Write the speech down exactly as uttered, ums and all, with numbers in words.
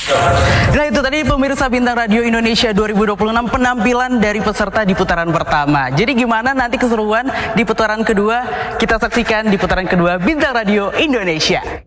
Nah itu tadi pemirsa Bintang Radio Indonesia dua ribu dua puluh enam, penampilan dari peserta di putaran pertama. Jadi gimana nanti keseruan di putaran kedua? Kita saksikan di putaran kedua Bintang Radio Indonesia.